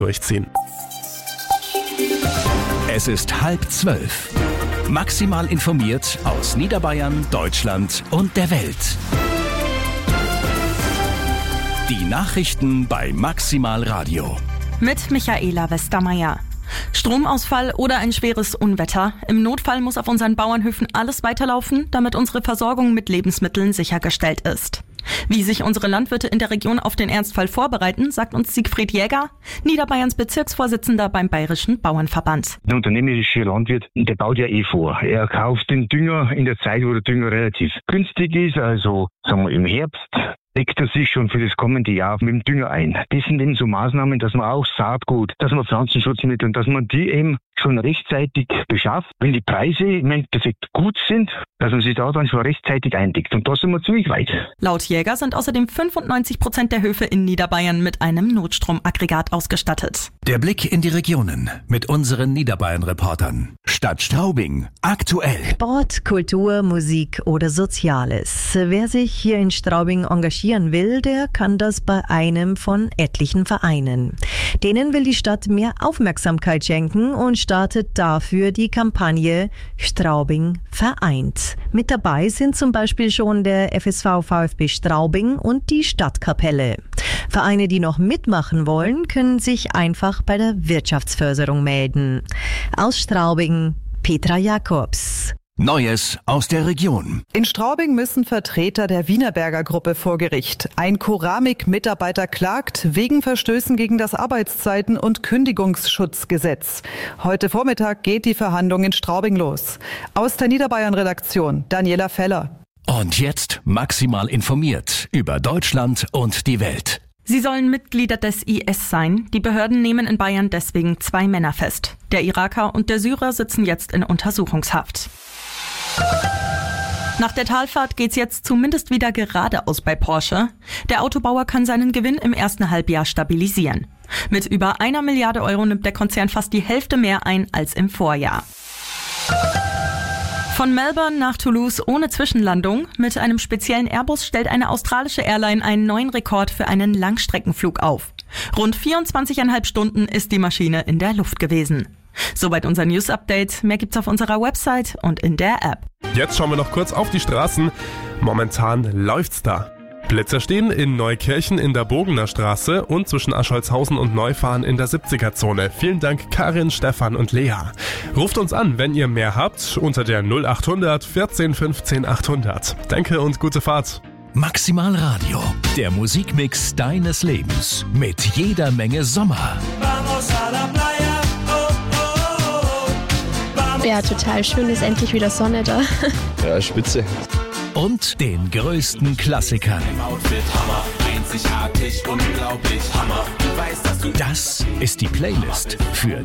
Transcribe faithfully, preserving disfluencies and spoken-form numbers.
durchziehen. Es ist halb zwölf. Maximal informiert aus Niederbayern, Deutschland und der Welt. Die Nachrichten bei Maximal Radio. Mit Michaela Westermeier. Stromausfall oder ein schweres Unwetter. Im Notfall muss auf unseren Bauernhöfen alles weiterlaufen, damit unsere Versorgung mit Lebensmitteln sichergestellt ist. Wie sich unsere Landwirte in der Region auf den Ernstfall vorbereiten, sagt uns Siegfried Jäger, Niederbayerns Bezirksvorsitzender beim Bayerischen Bauernverband. Der unternehmerische Landwirt, der baut ja eh vor. Er kauft den Dünger in der Zeit, wo der Dünger relativ günstig ist, also sagen wir im Herbst. Deckt er sich schon für das kommende Jahr mit dem Dünger ein. Das sind eben so Maßnahmen, dass man auch Saatgut, dass man Pflanzenschutzmittel und dass man die eben schon rechtzeitig beschafft. Wenn die Preise im Endeffekt gut sind, dass man sich da dann schon rechtzeitig eindeckt. Und da sind wir ziemlich weit. Laut Jäger sind außerdem fünfundneunzig Prozent der Höfe in Niederbayern mit einem Notstromaggregat ausgestattet. Der Blick in die Regionen mit unseren Niederbayern-Reportern. Stadt Straubing, aktuell. Sport, Kultur, Musik oder Soziales. Wer sich hier in Straubing engagieren will, der kann das bei einem von etlichen Vereinen. Denen will die Stadt mehr Aufmerksamkeit schenken und startet dafür die Kampagne Straubing vereint. Mit dabei sind zum Beispiel schon der F S V VfB Straubing und die Stadtkapelle. Vereine, die noch mitmachen wollen, können sich einfach bei der Wirtschaftsförderung melden. Aus Straubing, Petra Jakobs. Neues aus der Region. In Straubing müssen Vertreter der Wienerberger Gruppe vor Gericht. Ein Keramik-Mitarbeiter klagt wegen Verstößen gegen das Arbeitszeiten- und Kündigungsschutzgesetz. Heute Vormittag geht die Verhandlung in Straubing los. Aus der Niederbayern-Redaktion Daniela Feller. Und jetzt maximal informiert über Deutschland und die Welt. Sie sollen Mitglieder des I S sein. Die Behörden nehmen in Bayern deswegen zwei Männer fest. Der Iraker und der Syrer sitzen jetzt in Untersuchungshaft. Nach der Talfahrt geht's jetzt zumindest wieder geradeaus bei Porsche. Der Autobauer kann seinen Gewinn im ersten Halbjahr stabilisieren. Mit über einer Milliarde Euro nimmt der Konzern fast die Hälfte mehr ein als im Vorjahr. Von Melbourne nach Toulouse ohne Zwischenlandung. Mit einem speziellen Airbus stellt eine australische Airline einen neuen Rekord für einen Langstreckenflug auf. Rund vierundzwanzig Komma fünf Stunden ist die Maschine in der Luft gewesen. Soweit unser News-Update. Mehr gibt's auf unserer Website und in der App. Jetzt schauen wir noch kurz auf die Straßen. Momentan läuft's da. Blitzer stehen in Neukirchen in der Bogener Straße und zwischen Ascholzhausen und Neufahren in der siebziger-Zone. Vielen Dank Karin, Stefan und Lea. Ruft uns an, wenn ihr mehr habt, unter der null achthundert vierzehn fünfzehn achthundert. Danke und gute Fahrt. Maximal Radio, der Musikmix deines Lebens mit jeder Menge Sommer. Ja, total schön, ist endlich wieder Sonne da. Ja, spitze. Und den größten Klassikern. Das ist die Playlist für